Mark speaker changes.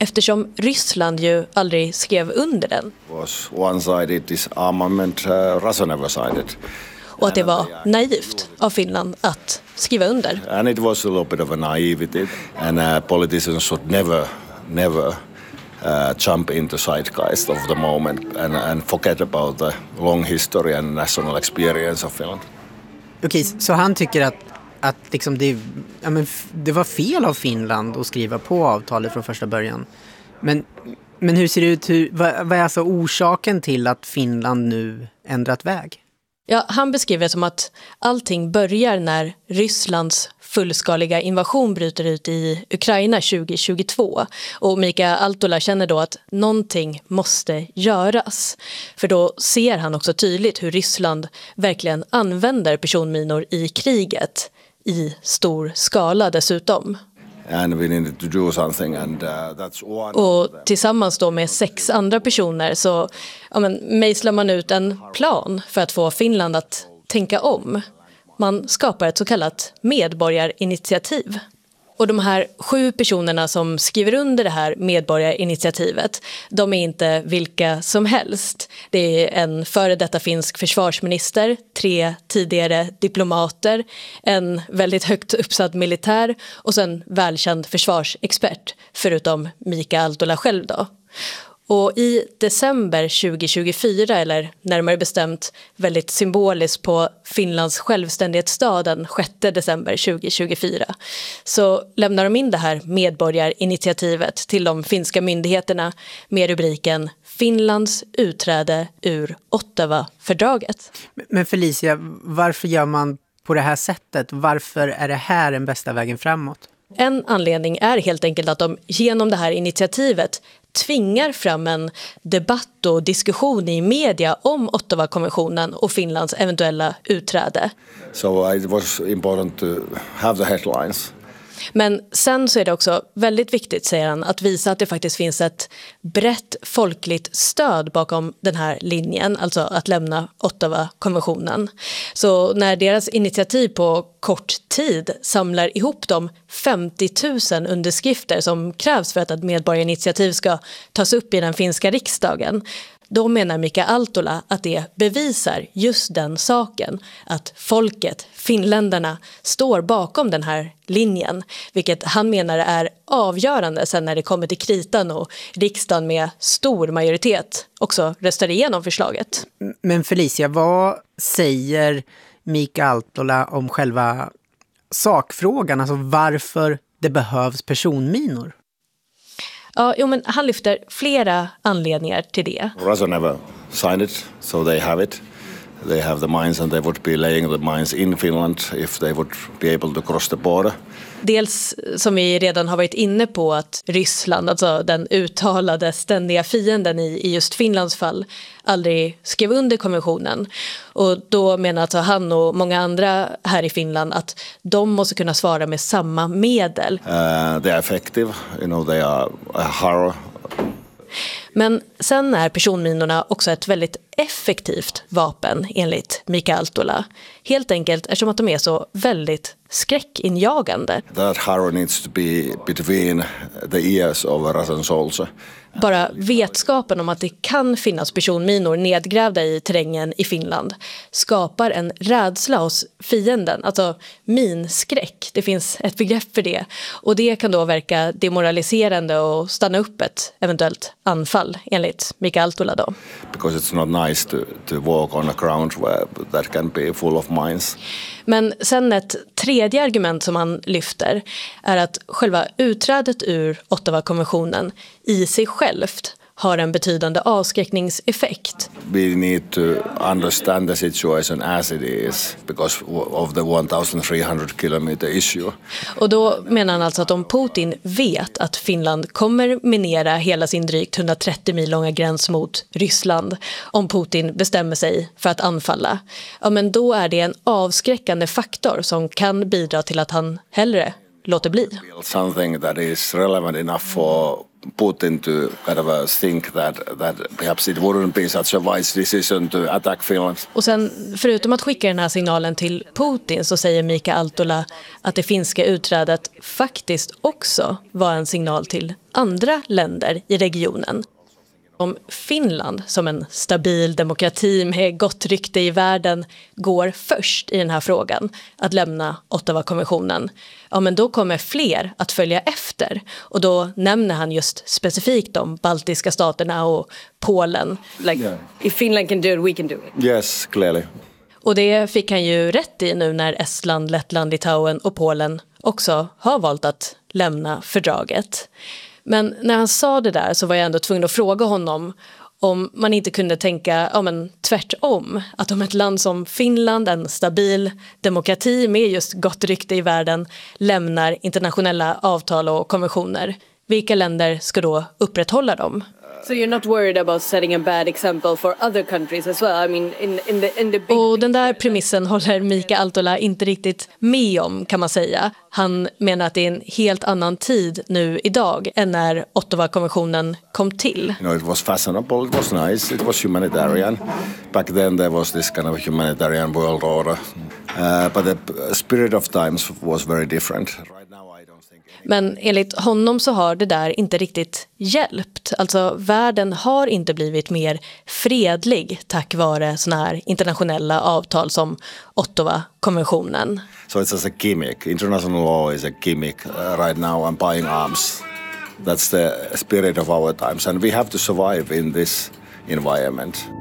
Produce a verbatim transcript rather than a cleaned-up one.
Speaker 1: eftersom Ryssland ju aldrig skrev under den.
Speaker 2: Was one-sided disarmament, uh, Russia never signed it.
Speaker 1: Och att det var naivt av Finland att skriva under.
Speaker 2: And it was a little bit of a naivety, and uh, politicians should never, never uh, jump into zeitgeist of the moment and, and forget about the long history and national experience of Finland.
Speaker 3: Okej, så han tycker att, att liksom det, ja, men det var fel av Finland att skriva på avtalet från första början. Men, men hur ser det ut? Hur, vad, vad är alltså orsaken till att Finland nu ändrat väg?
Speaker 1: Ja, han beskriver det som att allting börjar när Rysslands fullskaliga invasion bryter ut i Ukraina tjugo tjugotvå. Och Mika Altola känner då att någonting måste göras. För då ser han också tydligt hur Ryssland verkligen använder personminor i kriget i stor skala dessutom.
Speaker 2: And we needed to do something, and uh, that's one.
Speaker 1: Och tillsammans då med sex andra personer så ja, men, mejslar man ut en plan för att få Finland att tänka om. Man skapar ett så kallat medborgarinitiativ. Och de här sju personerna som skriver under det här medborgarinitiativet, de är inte vilka som helst. Det är en före detta finsk försvarsminister, tre tidigare diplomater, en väldigt högt uppsatt militär och sen välkänd försvarsexpert, förutom Mika Altola själv då. Och i december tjugo tjugofyra, eller närmare bestämt väldigt symboliskt på Finlands självständighetsdag den sjätte december tjugo tjugofyra, så lämnar de in det här medborgarinitiativet till de finska myndigheterna med rubriken Finlands utträde ur Ottawa-fördraget.
Speaker 3: Men Felicia, varför gör man på det här sättet? Varför är det här den bästa vägen framåt?
Speaker 1: En anledning är helt enkelt att de genom det här initiativet tvingar fram en debatt och diskussion i media om Ottawa-konventionen och Finlands eventuella utträde.
Speaker 2: So it was important to have the headlines.
Speaker 1: Men sen så är det också väldigt viktigt, säger han, att visa att det faktiskt finns ett brett folkligt stöd bakom den här linjen, alltså att lämna Ottawa-konventionen. Så när deras initiativ på kort tid samlar ihop de femtio tusen underskrifter som krävs för att ett medborgarinitiativ ska tas upp i den finska riksdagen, då menar Mika Altola att det bevisar just den saken, att folket, finländarna, står bakom den här linjen, vilket han menar är avgörande sen när det kommer till kritan och riksdagen med stor majoritet också röstar igenom förslaget.
Speaker 3: Men Felicia, vad säger Mika Altola om själva sakfrågan, alltså varför det behövs personminor?
Speaker 1: Ja, jo, men han lyfter flera anledningar till det.
Speaker 2: Russia never signed it, so they have it. They have the mines and they would be laying the mines in Finland if they would be able to cross the border.
Speaker 1: Dels, som vi redan har varit inne på, att Ryssland, alltså den uttalade ständiga fienden i, i just Finlands fall, aldrig skrev under konventionen. Och då menar alltså han och många andra här i Finland att de måste kunna svara med samma medel.
Speaker 2: Uh, they are effective, you know, they are a horror.
Speaker 1: Men sen är personminorna också ett väldigt effektivt vapen enligt Mika Altola. Helt enkelt eftersom att de är så väldigt skräckinjagande.
Speaker 2: That horror needs to be between the ears of a Russian soldier.
Speaker 1: Bara vetskapen om att det kan finnas personminor nedgrävda i terrängen i Finland skapar en rädsla hos fienden, alltså minskräck. Det finns ett begrepp för det. Och det kan då verka demoraliserande och stanna upp ett eventuellt anfall, enligt Mika Altola då.
Speaker 2: Because it's not nice to, to walk on a ground where that can be full of mines.
Speaker 1: Men sen ett tredje argument som han lyfter är att själva utträdet ur Ottawa-konventionen i sig självt har en betydande avskräckningseffekt.
Speaker 2: We need to understand the situation as it is because of the thirteen hundred kilometer issue.
Speaker 1: Och då menar han alltså att om Putin vet att Finland kommer minera hela sin drygt hundratrettio mil långa gräns mot Ryssland, om Putin bestämmer sig för att anfalla, ja, men då är det en avskräckande faktor som kan bidra till att han hellre låter bli.
Speaker 2: Something that is relevant enough for Putin to kind of uh, think that, that perhaps it wouldn't be such a wise decision to attack Finland.
Speaker 1: Och sen, förutom att skicka den här signalen till Putin, så säger Mika Altula att det finska utträdet faktiskt också var en signal till andra länder i regionen. Om Finland, som en stabil demokrati med gott rykte i världen, går först i den här frågan att lämna Ottawa-konventionen, ja men då kommer fler att följa efter. Och då nämner han just specifikt de baltiska staterna och Polen.
Speaker 4: Like, yeah. If Finland can do it, we can do it.
Speaker 2: Yes, clearly.
Speaker 1: Och det fick han ju rätt i nu när Estland, Lettland, Litauen och Polen också har valt att lämna fördraget. Men när han sa det där så var jag ändå tvungen att fråga honom om man inte kunde tänka ja, men tvärtom. Att om ett land som Finland, en stabil demokrati med just gott rykte i världen, lämnar internationella avtal och konventioner, vilka länder ska då upprätthålla dem?
Speaker 4: So you're not worried about setting a bad example for other countries as well? I mean, in, in the, in the big...
Speaker 1: Och den där premissen håller Mika Altula inte riktigt med om, kan man säga. Han menar att det är en helt annan tid nu idag än när Ottawa-konventionen kom till.
Speaker 2: You know, it was fashionable, it was nice, it was humanitarian. Back then there was this kind of humanitarian world order. Uh, but the spirit of times was very different. Right now I don't think...
Speaker 1: Men enligt honom så har det där inte riktigt hjälpt. Alltså världen har inte blivit mer fredlig tack vare såna här internationella avtal som Ottawa-konventionen.
Speaker 2: So it's as a gimmick. International law is a gimmick uh, right now. I'm buying arms. That's the spirit of our times and we have to survive in this environment.